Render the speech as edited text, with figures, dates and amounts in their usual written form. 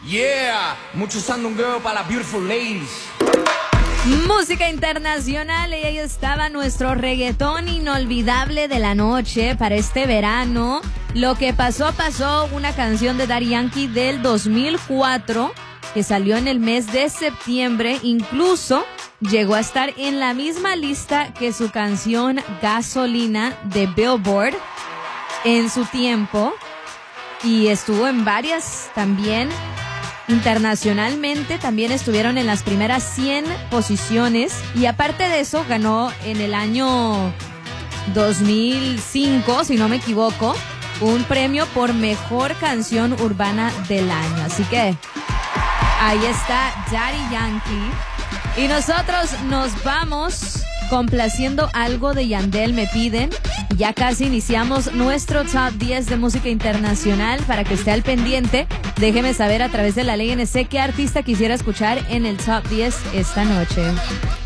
Yeah, mucho Sandung Girl para las beautiful ladies. Música internacional, y ahí estaba nuestro reggaetón inolvidable de la noche para este verano. Lo que pasó, una canción de Daddy Yankee del 2004 que salió en el mes de septiembre, incluso llegó a estar en la misma lista que su canción Gasolina de Billboard en su tiempo, y estuvo en varias también. Internacionalmente también estuvieron en las primeras 100 posiciones, y aparte de eso ganó en el año 2005, si no me equivoco, un premio por mejor canción urbana del año. Así que ahí está Daddy Yankee, y nosotros nos vamos complaciendo algo de Yandel, Me Piden. Ya casi iniciamos nuestro Top 10 de música internacional. Para que esté al pendiente, déjeme saber a través de la LNC qué artista quisiera escuchar en el Top 10 esta noche.